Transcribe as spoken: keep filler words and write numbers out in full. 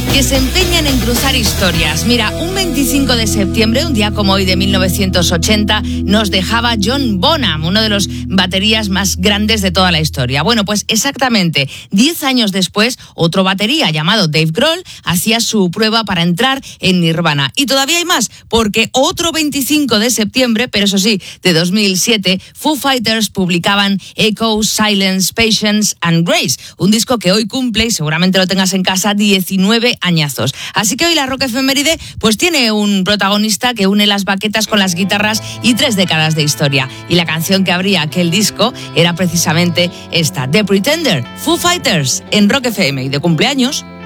que se empeñan en cruzar historias. Mira, un veinticinco de septiembre, un día como hoy de mil novecientos ochenta, nos dejaba John Bonham, uno de los baterías más grandes de toda la historia. Bueno, pues exactamente diez años después, otro batería llamado Dave Grohl hacía su prueba para entrar en Nirvana. Y todavía hay más, porque otro veinticinco de septiembre, pero eso sí, de dos mil siete, Foo Fighters publicaban Echo, Silence, Patience and Grace, un disco que hoy cumple, y seguramente lo tengas en casa, diecinueve añazos. Así que hoy la Rock Efeméride pues tiene un protagonista que une las baquetas con las guitarras y tres décadas de historia. Y la canción que abría aquel disco era precisamente esta, The Pretender, Foo Fighters, en Rock F M y de cumpleaños.